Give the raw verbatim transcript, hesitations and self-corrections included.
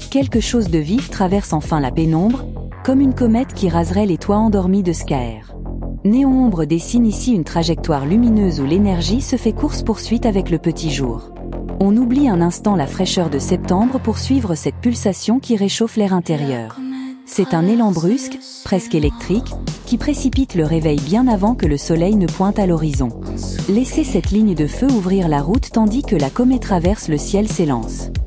Quelque chose de vif traverse enfin la pénombre, comme une comète qui raserait les toits endormis de Skaer. Néon Ombre dessine ici une trajectoire lumineuse où l'énergie se fait course-poursuite avec le petit jour. On oublie un instant la fraîcheur de septembre pour suivre cette pulsation qui réchauffe l'air intérieur. C'est un élan brusque, presque électrique, qui précipite le réveil bien avant que le soleil ne pointe à l'horizon. Laissez cette ligne de feu ouvrir la route tandis que la comète traverse le ciel s'élance.